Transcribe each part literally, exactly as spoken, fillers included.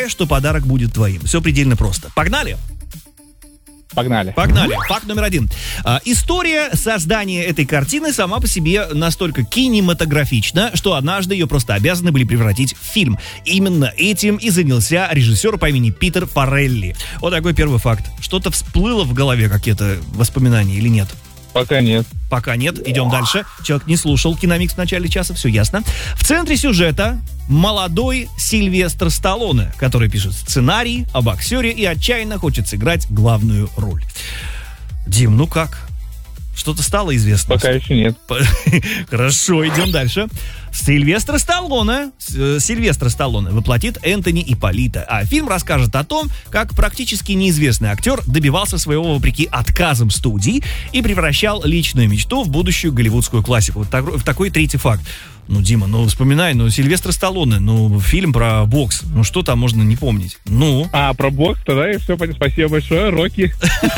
зная, что подарок будет твоим. Все предельно просто. Погнали? Погнали. Погнали. Факт номер один. А, история создания этой картины сама по себе настолько кинематографична, что однажды ее просто обязаны были превратить в фильм. Именно этим и занялся режиссер по имени Питер Фаррелли. Вот такой первый факт. Что-то всплыло в голове, какие-то воспоминания или нет? Пока нет. Пока нет. Идем дальше. Человек не слушал Киномикс в начале часа, все ясно. В центре сюжета молодой Сильвестр Сталлоне, который пишет сценарий о боксере и отчаянно хочет сыграть главную роль. Дим, ну как? Что-то стало известно? Пока еще нет. Хорошо, идем дальше. Сильвестр Сталлоне, Сильвестр Сталлоне воплотит Энтони Ипполито, а фильм расскажет о том, как практически неизвестный актер добивался своего вопреки отказам студий и превращал личную мечту в будущую голливудскую классику. Вот так, такой третий факт. Ну, Дима, ну вспоминай, ну Сильвестр Сталлоне, ну фильм про бокс, ну что там можно не помнить? Ну? А, про бокс, тогда и все, спасибо большое, Рокки.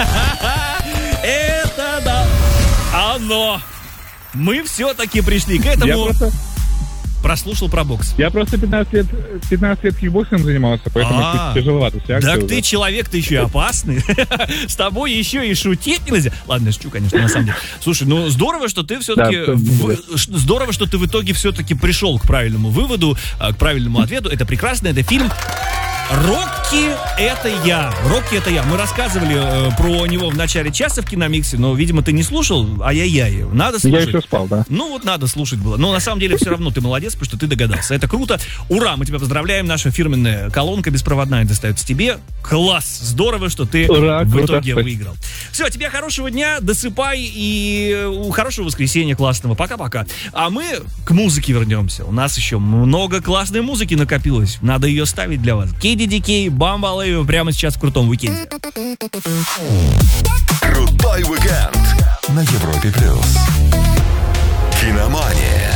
Это да. Оно. Мы все-таки пришли к этому. Я просто... Прослушал про бокс. Я просто пятнадцать лет, пятнадцать лет кикбоксингом занимался, поэтому А-а-а. тяжеловато. Так ты человек-то еще и опасный. С тобой еще и шутить нельзя. Ладно, я шучу, конечно, на самом деле. Слушай, ну здорово, что ты все-таки... Здорово, что ты в итоге все-таки пришел к правильному выводу, к правильному ответу. Это прекрасно, это фильм «Рокки — это я». «Рокки — это я». Мы рассказывали э, про него в начале часа в Киномиксе, но, видимо, ты не слушал. Ай-яй-яй. Надо слушать. Я еще спал, да. Ну вот надо слушать было. Но на самом деле все равно ты молодец, потому что ты догадался. Это круто. Ура, мы тебя поздравляем. Наша фирменная колонка беспроводная достается тебе. Класс. Здорово, что ты Ура, в круто, итоге спасибо. выиграл. Все, тебе хорошего дня, досыпай и хорошего воскресенья классного. Пока-пока. А мы к музыке вернемся. У нас еще много классной музыки накопилось. Надо ее ставить для вас. кей ди ди кей, Бамбалейв прямо сейчас в крутом уикенде. Крутой уикенд на Европе плюс. Киномания.